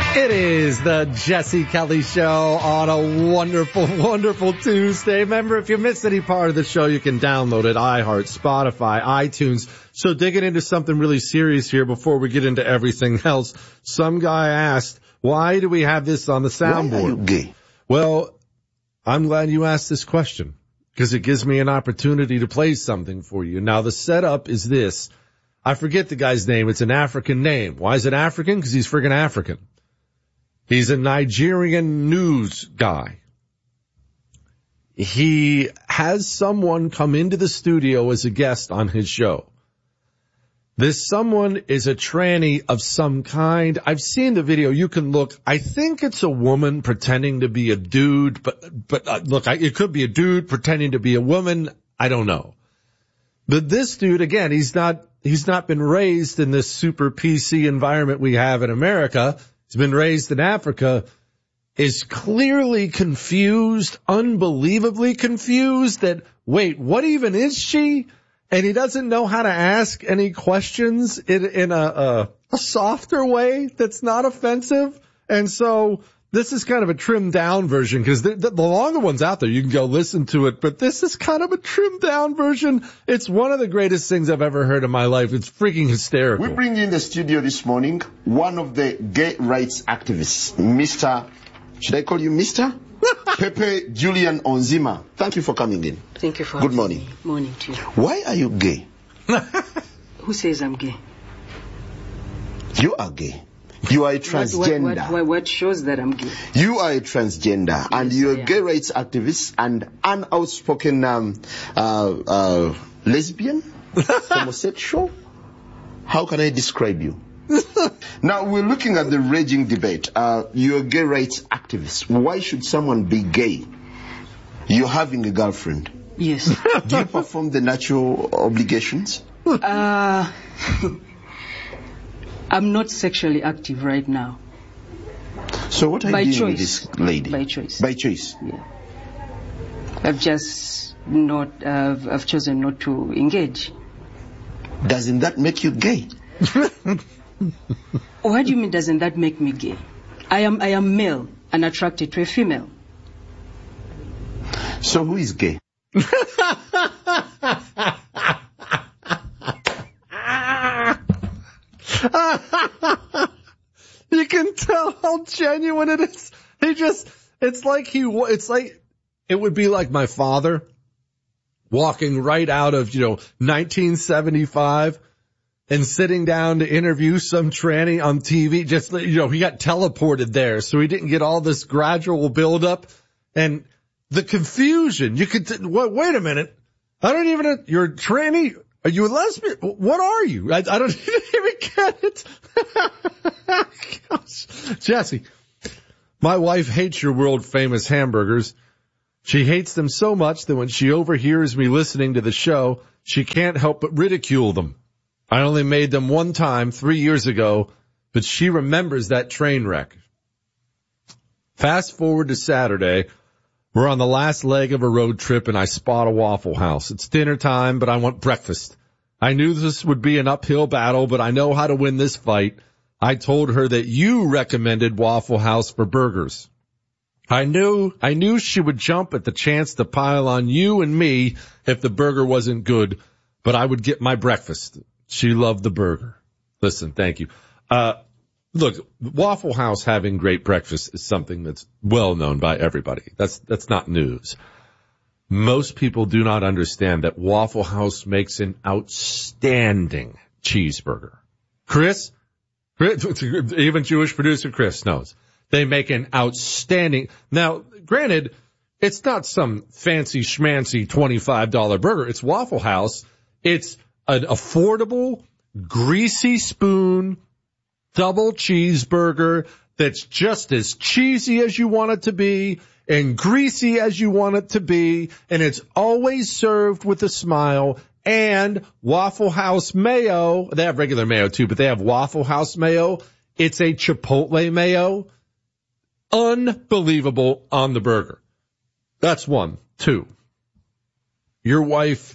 It is the Jesse Kelly Show on a wonderful, wonderful Tuesday. Remember, if you missed any part of the show, you can download it, iHeart, Spotify, iTunes. So digging into something really serious here before we get into everything else. Some guy asked, why do we have this on the soundboard? Why are you gay? Well, I'm glad you asked this question because it gives me an opportunity to play something for you. Now, the setup is this. I forget the guy's name. It's an African name. Why is it African? Because he's friggin' African. He's a Nigerian news guy. He has someone come into the studio as a guest on his show. This someone is a tranny of some kind. I've seen the video. You can look. I think it's a woman pretending to be a dude, but look, it could be a dude pretending to be a woman. I don't know. But this dude, again, he's not been raised in this super PC environment we have in America. He's been raised in Africa, is clearly confused, unbelievably confused that, wait, what even is she? And he doesn't know how to ask any questions in a softer way that's not offensive. And so this is kind of a trimmed down version because the longer one's out there, you can go listen to it. But this is kind of a trimmed down version. It's one of the greatest things I've ever heard in my life. It's freaking hysterical. We bring in the studio this morning one of the gay rights activists, Mr. Should I call you Mr.? Pepe Julian Onziema. Thank you for coming in. Thank you for Good morning. Morning to you. Why are you gay? Who says I'm gay? You are gay. You are a transgender. What shows that I'm gay? You are a transgender, yes, and you're a gay rights activist and an outspoken lesbian, homosexual. How can I describe you? Now, we're looking at the raging debate. You're a gay rights activist. Why should someone be gay? You're having a girlfriend. Yes. Do you perform the natural obligations? I'm not sexually active right now. So what are you doing with this lady? By choice. By choice? Yeah. I've chosen not to engage. Doesn't that make you gay? What do you mean, doesn't that make me gay? I am male and attracted to a female. So who is gay? You can tell how genuine it is. It's like it would be like my father walking right out of, 1975 and sitting down to interview some tranny on TV. Just, he got teleported there. So he didn't get all this gradual buildup and the confusion. You could, wait a minute. I don't even, you're a tranny? Are you a lesbian? What are you? I don't even get it. Gosh. Jesse, my wife hates your world famous hamburgers. She hates them so much that when she overhears me listening to the show, she can't help but ridicule them. I only made them one time 3 years ago, but she remembers that train wreck. Fast forward to Saturday. We're on the last leg of a road trip and I spot a Waffle House. It's dinner time, but I want breakfast. I knew this would be an uphill battle, but I know how to win this fight. I told her that you recommended Waffle House for burgers. I knew she would jump at the chance to pile on you and me if the burger wasn't good, but I would get my breakfast. She loved the burger. Listen, thank you. Look, Waffle House having great breakfast is something that's well known by everybody. That's not news. Most people do not understand that Waffle House makes an outstanding cheeseburger. Chris, even Jewish producer Chris knows. They make an outstanding. Now, granted, it's not some fancy schmancy $25 burger. It's Waffle House. It's an affordable, greasy spoon, double cheeseburger that's just as cheesy as you want it to be and greasy as you want it to be, and it's always served with a smile. And Waffle House mayo, they have regular mayo too, but they have Waffle House mayo. It's a Chipotle mayo. Unbelievable on the burger. That's one. Two, your wife,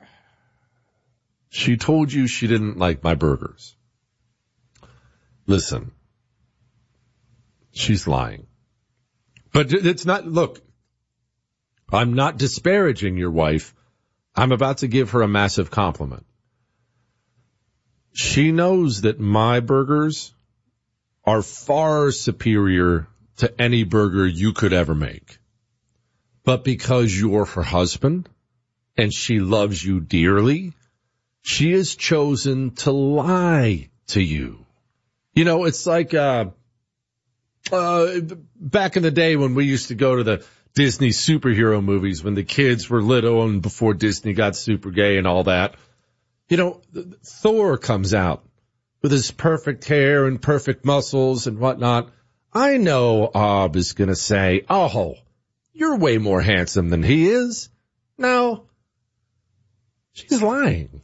she told you she didn't like my burgers. Listen, she's lying. But it's not, look, I'm not disparaging your wife. I'm about to give her a massive compliment. She knows that my burgers are far superior to any burger you could ever make. But because you're her husband and she loves you dearly, she has chosen to lie to you. You know, it's like back in the day when we used to go to the Disney superhero movies when the kids were little and before Disney got super gay and all that. You know, Thor comes out with his perfect hair and perfect muscles and whatnot. I know Ob is going to say, oh, you're way more handsome than he is. No, she's lying.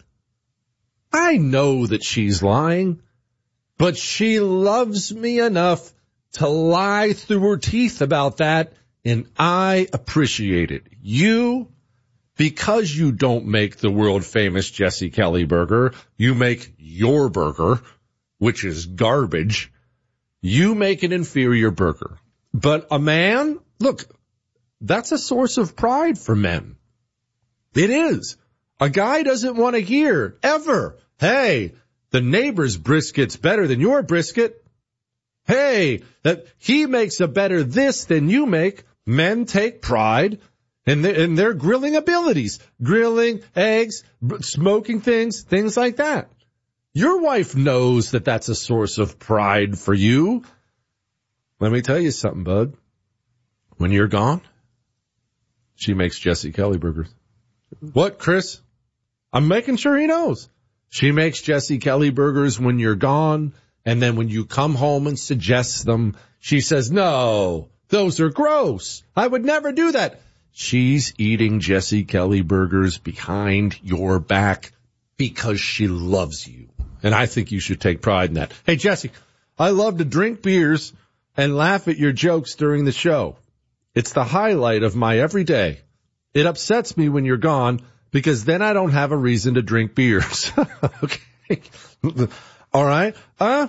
I know that she's lying, but she loves me enough to lie through her teeth about that, and I appreciate it. You, because you don't make the world-famous Jesse Kelly burger, you make your burger, which is garbage. You make an inferior burger. But a man, look, that's a source of pride for men. It is. A guy doesn't want to hear, ever, hey, the neighbor's brisket's better than your brisket. Hey, that he makes a better this than you make. Men take pride in their grilling abilities. Grilling, eggs, smoking things like that. Your wife knows that that's a source of pride for you. Let me tell you something, bud. When you're gone, she makes Jesse Kelly burgers. What, Chris? I'm making sure he knows. She makes Jesse Kelly burgers when you're gone, and then when you come home and suggest them, she says, no, those are gross. I would never do that. She's eating Jesse Kelly burgers behind your back because she loves you. And I think you should take pride in that. Hey, Jesse, I love to drink beers and laugh at your jokes during the show. It's the highlight of my everyday. It upsets me when you're gone because then I don't have a reason to drink beers. Okay. All right. Not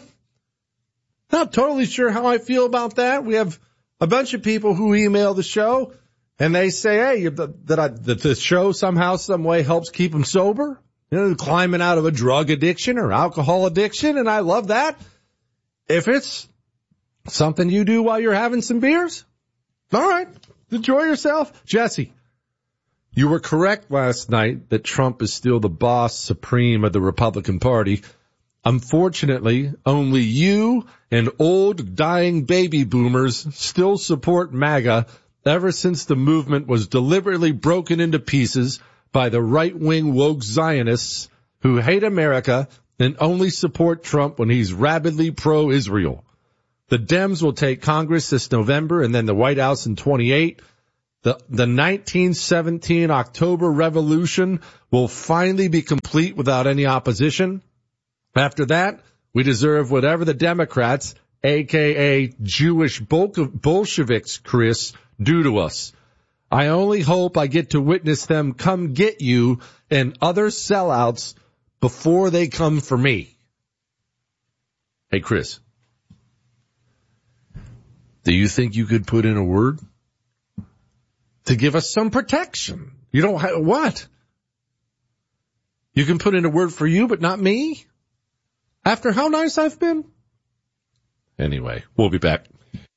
totally sure how I feel about that. We have a bunch of people who email the show and they say, hey, that the show somehow, some way helps keep them sober, you know, climbing out of a drug addiction or alcohol addiction. And I love that. If it's something you do while you're having some beers, all right, enjoy yourself. Jesse, you were correct last night that Trump is still the boss supreme of the Republican Party. Unfortunately, only you and old dying baby boomers still support MAGA ever since the movement was deliberately broken into pieces by the right-wing woke Zionists who hate America and only support Trump when he's rabidly pro-Israel. The Dems will take Congress this November and then the White House in 28. The 1917 October Revolution will finally be complete without any opposition. After that, we deserve whatever the Democrats, a.k.a. Jewish Bolsheviks, Chris, do to us. I only hope I get to witness them come get you and other sellouts before they come for me. Hey, Chris, do you think you could put in a word to give us some protection? You don't have, what? You can put in a word for you, but not me? After how nice I've been? Anyway, we'll be back.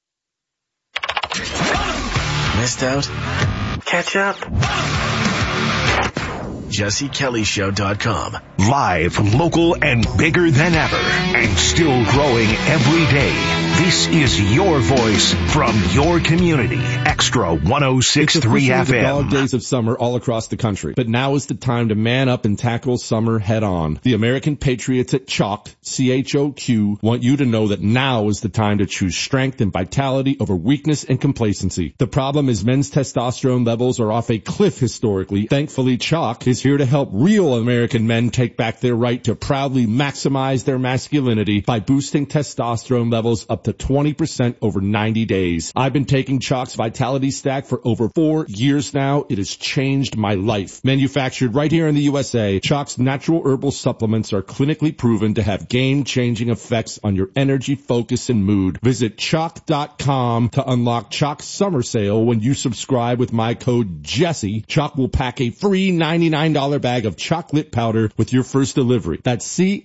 Missed out? Catch up? JesseKellyShow.com. Live, local, and bigger than ever. And still growing every day. This is your voice from your community. Extra 106.3 FM. The dog days of summer all across the country. But now is the time to man up and tackle summer head on. The American Patriots at Chalk, CHOQ, want you to know that now is the time to choose strength and vitality over weakness and complacency. The problem is men's testosterone levels are off a cliff historically. Thankfully, Chalk is here to help real American men take back their right to proudly maximize their masculinity by boosting testosterone levels up to to 20% over 90 days. I've been taking Chalk's Vitality Stack for over 4 years now. It has changed my life. Manufactured right here in the USA, Chalk's natural herbal supplements are clinically proven to have game-changing effects on your energy, focus, and mood. Visit Chalk.com to unlock Chalk's summer sale. When you subscribe with my code Jesse, Chalk will pack a free $99 bag of chocolate powder with your first delivery. That's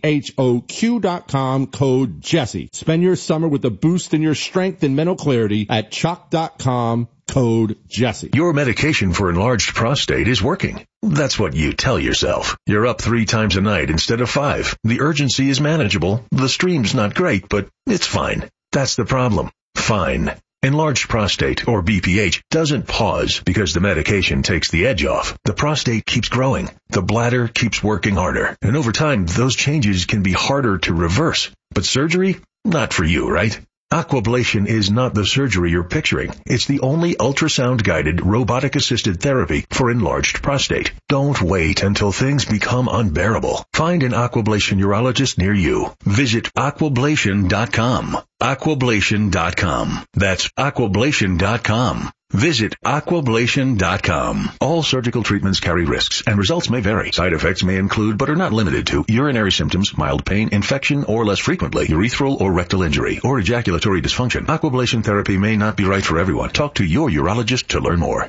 CHOQ.com, code Jesse. Spend your summer with a boost in your strength and mental clarity at Chalk.com, code Jesse. Your medication for enlarged prostate is working. That's what you tell yourself. You're up 3 times a night instead of 5. The urgency is manageable. The stream's not great, but it's fine. That's the problem. Fine. Enlarged prostate, or BPH, doesn't pause because the medication takes the edge off. The prostate keeps growing. The bladder keeps working harder. And over time, those changes can be harder to reverse. But surgery? Not for you, right? Aquablation is not the surgery you're picturing. It's the only ultrasound-guided, robotic-assisted therapy for enlarged prostate. Don't wait until things become unbearable. Find an Aquablation urologist near you. Visit Aquablation.com. Aquablation.com. That's Aquablation.com. Visit Aquablation.com. All surgical treatments carry risks, and results may vary. Side effects may include, but are not limited to, urinary symptoms, mild pain, infection, or less frequently, urethral or rectal injury, or ejaculatory dysfunction. Aquablation therapy may not be right for everyone. Talk to your urologist to learn more.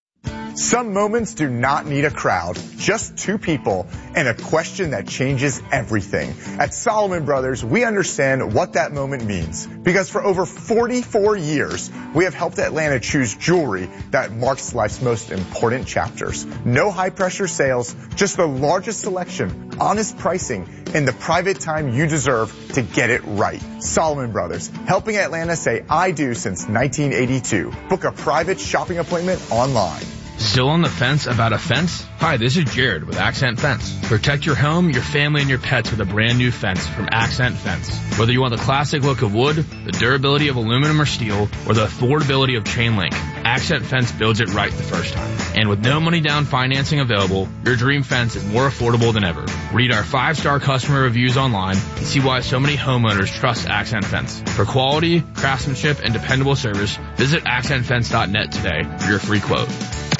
Some moments do not need a crowd, just 2 people and a question that changes everything. At Solomon Brothers, we understand what that moment means, because for over 44 years, we have helped Atlanta choose jewelry that marks life's most important chapters. No high-pressure sales, just the largest selection, honest pricing, and the private time you deserve to get it right. Solomon Brothers, helping Atlanta say I do since 1982. Book a private shopping appointment online. Still on the fence about a fence? Hi, this is Jared with Accent Fence. Protect your home, your family, and your pets with a brand new fence from Accent Fence. Whether you want the classic look of wood, the durability of aluminum or steel, or the affordability of chain link, Accent Fence builds it right the first time. And with no money down financing available, your dream fence is more affordable than ever. Read our 5-star customer reviews online and see why so many homeowners trust Accent Fence. For quality, craftsmanship, and dependable service, visit accentfence.net today for your free quote.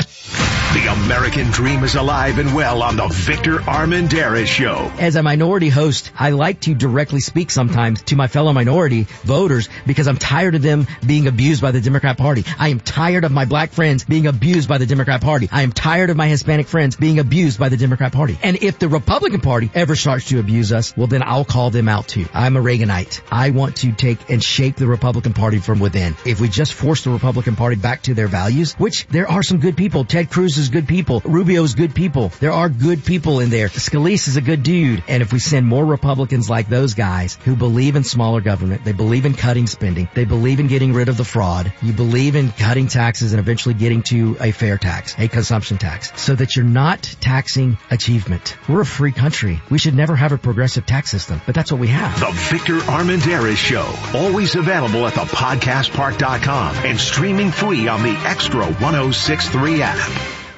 The American dream is alive and well on the Victor Armendariz Show. As a minority host, I like to directly speak sometimes to my fellow minority voters because I'm tired of them being abused by the Democrat Party. I am tired of my black friends being abused by the Democrat Party. I am tired of my Hispanic friends being abused by the Democrat Party. And if the Republican Party ever starts to abuse us, well, then I'll call them out too. I'm a Reaganite. I want to take and shape the Republican Party from within. If we just force the Republican Party back to their values, which there are some good people. Ted Cruz is good people. Rubio's good people. There are good people in there. Scalise is a good dude. And if we send more Republicans like those guys who believe in smaller government, they believe in cutting spending, they believe in getting rid of the fraud, you believe in cutting taxes and eventually getting to a fair tax, a consumption tax, so that you're not taxing achievement. We're a free country. We should never have a progressive tax system, but that's what we have. The Victor Armendariz Show, always available at thepodcastpark.com and streaming free on the Extra 106.3 app.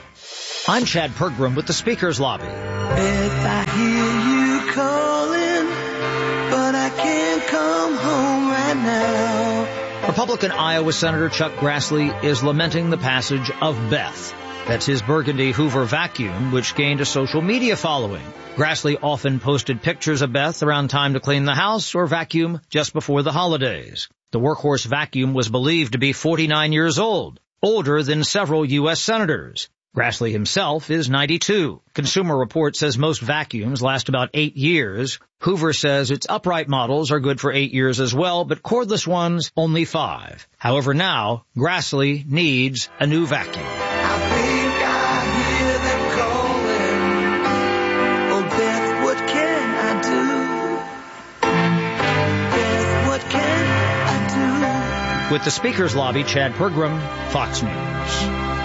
I'm Chad Pergram with the Speakers Lobby. If I hear you calling, but I can't come home right now. Republican Iowa Senator Chuck Grassley is lamenting the passage of Beth. That's his burgundy Hoover vacuum, which gained a social media following. Grassley often posted pictures of Beth around time to clean the house or vacuum just before the holidays. The workhorse vacuum was believed to be 49 years old, older than several U.S. senators. Grassley himself is 92. Consumer Reports says most vacuums last about 8 years. Hoover says its upright models are good for 8 years as well, but cordless ones only 5. However, now Grassley needs a new vacuum. I think I hear them calling. Oh, Beth, what can I do? Beth, what can I do? With the Speakers Lobby, Chad Pergram, Fox News.